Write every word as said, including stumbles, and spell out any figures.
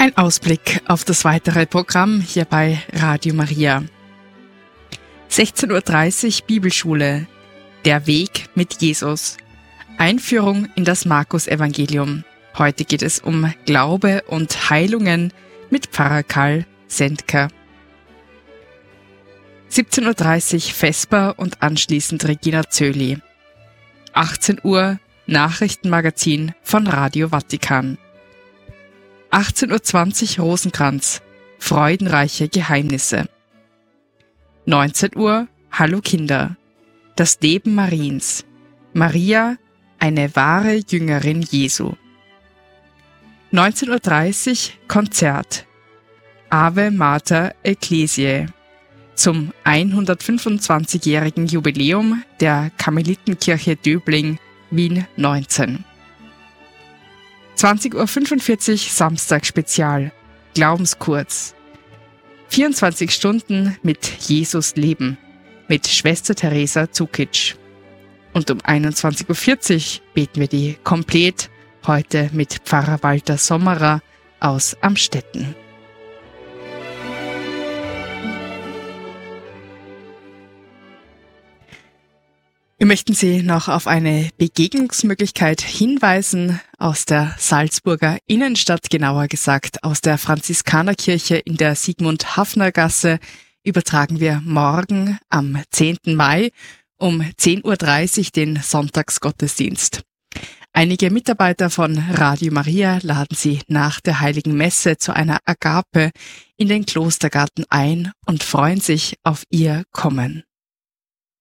Ein Ausblick auf das weitere Programm hier bei Radio Maria. sechzehn Uhr dreißig Bibelschule. Der Weg mit Jesus. Einführung in das Markus-Evangelium. Heute geht es um Glaube und Heilungen mit Pfarrer Karl Sendker. siebzehn Uhr dreißig Vesper und anschließend Regina Zöli. achtzehn Uhr Nachrichtenmagazin von Radio Vatikan. achtzehn Uhr zwanzig Rosenkranz. Freudenreiche Geheimnisse. neunzehn Uhr Hallo Kinder. Das Leben Mariens. Maria, eine wahre Jüngerin Jesu. neunzehn Uhr dreißig Konzert. Ave Mater Ecclesiae. Zum hundertfünfundzwanzigjährigen Jubiläum der Karmelitenkirche Döbling, Wien neunzehn. zwanzig Uhr fünfundvierzig Samstagsspezial. Glaubenskurz. vierundzwanzig Stunden mit Jesus leben. Mit Schwester Teresa Zukic. Und um einundzwanzig Uhr vierzig beten wir die Komplett, heute mit Pfarrer Walter Sommerer aus Amstetten. Wir möchten Sie noch auf eine Begegnungsmöglichkeit hinweisen aus der Salzburger Innenstadt, genauer gesagt aus der Franziskanerkirche in der Sigmund-Haffner-Gasse, übertragen wir morgen am zehnten Mai um zehn Uhr dreißig den Sonntagsgottesdienst. Einige Mitarbeiter von Radio Maria laden Sie nach der Heiligen Messe zu einer Agape in den Klostergarten ein und freuen sich auf Ihr Kommen.